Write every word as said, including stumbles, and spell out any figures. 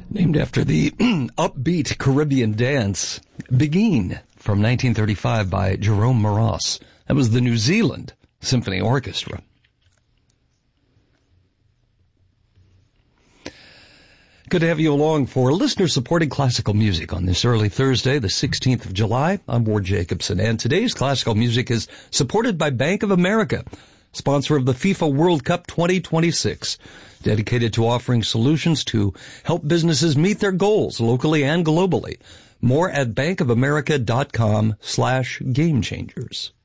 Named after the upbeat Caribbean dance, Beguine, from nineteen thirty-five by Jerome Moross. That was the New Zealand Symphony Orchestra. Good to have you along for listener-supported classical music on this early Thursday, the sixteenth of July. I'm Ward Jacobson, and today's classical music is supported by Bank of America, sponsor of the FIFA World Cup twenty twenty-six, dedicated to offering solutions to help businesses meet their goals locally and globally. More at bankofamerica.com slash game changers.